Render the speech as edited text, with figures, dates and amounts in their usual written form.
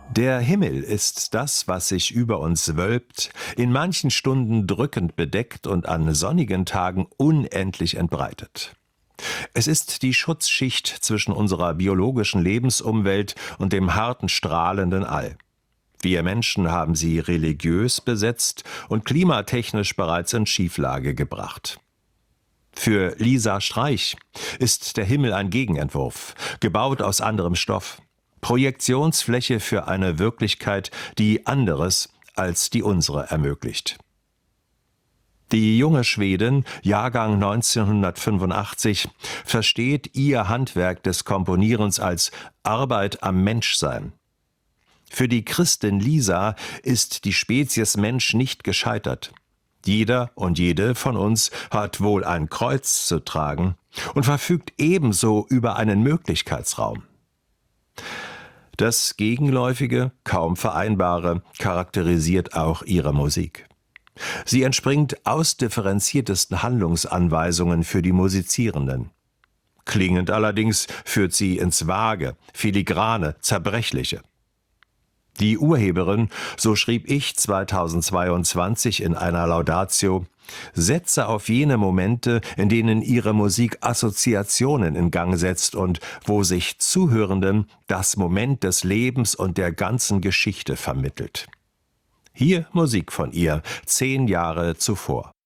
Der Himmel ist das, was sich über uns wölbt, in manchen Stunden drückend bedeckt und an sonnigen Tagen unendlich entbreitet. Es ist die Schutzschicht zwischen unserer biologischen Lebensumwelt und dem harten, strahlenden All. Wir Menschen haben sie religiös besetzt und klimatechnisch bereits in Schieflage gebracht. Für Lisa Streich ist der Himmel ein Gegenentwurf, gebaut aus anderem Stoff. Projektionsfläche für eine Wirklichkeit, die anderes als die unsere ermöglicht. Die junge Schwedin, Jahrgang 1985, versteht ihr Handwerk des Komponierens als Arbeit am Menschsein. Für die Christin Lisa ist die Spezies Mensch nicht gescheitert. Jeder und jede von uns hat wohl ein Kreuz zu tragen und verfügt ebenso über einen Möglichkeitsraum. Das Gegenläufige, kaum Vereinbare, charakterisiert auch ihre Musik. Sie entspringt ausdifferenziertesten Handlungsanweisungen für die Musizierenden. Klingend allerdings führt sie ins Vage, Filigrane, Zerbrechliche. Die Urheberin, so schrieb ich 2022 in einer Laudatio, setze auf jene Momente, in denen ihre Musik Assoziationen in Gang setzt und wo sich Zuhörenden das Moment des Lebens und der ganzen Geschichte vermittelt. Hier Musik von ihr, 10 Jahre zuvor.